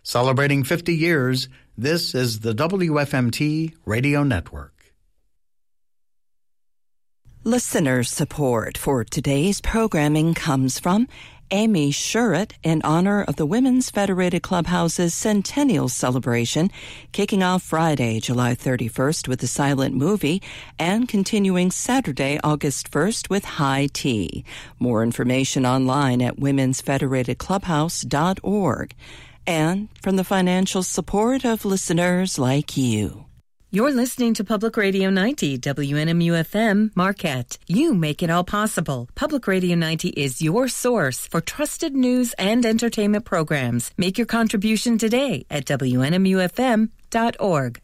Celebrating 50 years, this is the WFMT Radio Network. Listener support for today's programming comes from Amy Sherritt in honor of the Women's Federated Clubhouse's centennial celebration, kicking off Friday, July 31st with the silent movie and continuing Saturday, August 1st with high tea. More information online at womensfederatedclubhouse.org. And from the financial support of listeners like you. You're listening to Public Radio 90, WNMU-FM, Marquette. You make it all possible. Public Radio 90 is your source for trusted news and entertainment programs. Make your contribution today at WNMUFM.org.